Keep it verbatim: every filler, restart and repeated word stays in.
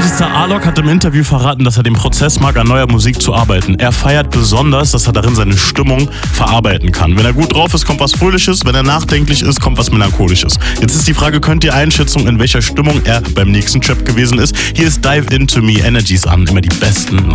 Regisseur Alok hat im Interview verraten, dass er den Prozess mag, an neuer Musik zu arbeiten. Er feiert besonders, dass er darin seine Stimmung verarbeiten kann. Wenn er gut drauf ist, kommt was Fröhliches. Wenn er nachdenklich ist, kommt was Melancholisches. Jetzt ist die Frage, könnt ihr Einschätzung, in welcher Stimmung er beim nächsten Trap gewesen ist? Hier ist Dive Into Me, Energies an, immer die besten